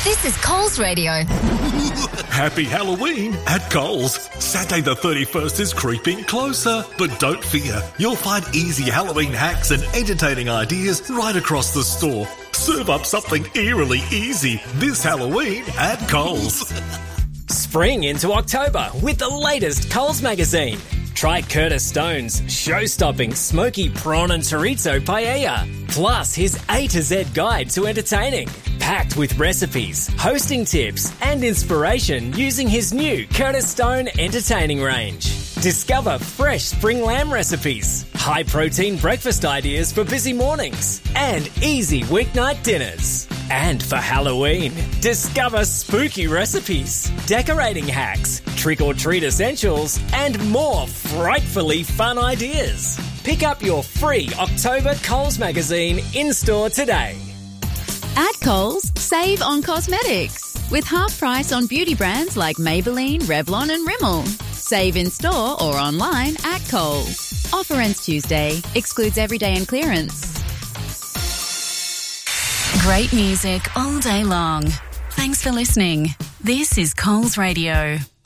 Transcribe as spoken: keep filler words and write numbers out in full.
This is Coles Radio. Happy Halloween at Coles. Saturday the thirty-first is creeping closer. But don't fear, you'll find easy Halloween hacks and entertaining ideas right across the store. Serve up something eerily easy this Halloween at Coles. Spring into October with the latest Coles magazine. Try Curtis Stone's show-stopping smoky prawn and chorizo paella, plus his A to Z guide to entertaining, packed with recipes, hosting tips and inspiration using his new Curtis Stone entertaining range. Discover fresh spring lamb recipes, high-protein breakfast ideas for busy mornings, and easy weeknight dinners. And for Halloween, discover spooky recipes, decorating hacks, trick-or-treat essentials, and more frightfully fun ideas. Pick up your free October Coles magazine in-store today. At Coles, save on cosmetics with half price on beauty brands like Maybelline, Revlon and Rimmel. Save in store or online at Coles. Offer ends Tuesday. Excludes everyday and clearance. Great music all day long. Thanks for listening. This is Coles Radio.